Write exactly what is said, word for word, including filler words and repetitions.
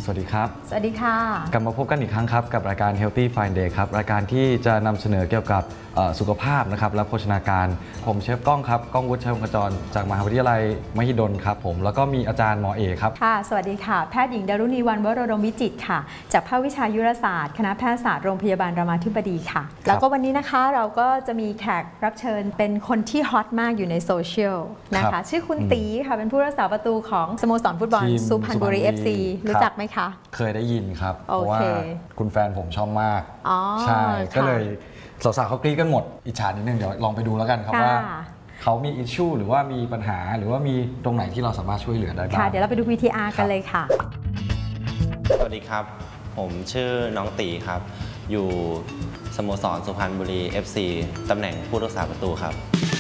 สวัสดีครับสวัสดีค่ะกลับมาพบกันอีกครั้งครับกับรายการ Healthy Fine Day ครับรายการที่จะนำเสนอเกี่ยวกับสุขภาพนะครับและโภชนาการผมเชฟก้องครับก้องวุฒิชัยพงศ์ขจรจากมหาวิทยาลัยมหิดลครับผมแล้วก็มีอาจารย์หมอเอกครับค่ะสวัสดีค่ะแพทย์หญิงดารุณีวรรณวโรดมวิจิตรค่ะจากภาควิชายุรศาสตร์คณะแพทยศาสตร์โรงพยาบาลรามาธิบดีค่ะแล้วก็วันนี้นะคะเราก็จะมีแขกรับเชิญเป็นคนที่ฮอตมากอยู่ในโซเชียลนะคะชื่อคุณตีค่ะเป็นผู้รักษาประตูของสโมสรฟุตบอลสุพรรณบุรี เอฟ ซี รู้จักไหมคะเคยได้ยินครับเพราะว่าคุณแฟนผมชอบมากใช่ก็เลยสาวๆเขากรี๊ดกันหมดอิจฉานิดนึงเดี๋ยวลองไปดูแล้วกันครับว่าเขามีอิชชูหรือว่ามีปัญหาหรือว่ามีตรงไหนที่เราสามารถช่วยเหลือได้บ้างค่ะเดี๋ยวเราไปดู วี ที อาร์ กันเลยค่ะสวัสดีครับผมชื่อน้องตีครับอยู่สโมสรสุพรรณบุรี เอฟ ซี ตำแหน่งผู้รักษาประตูครับ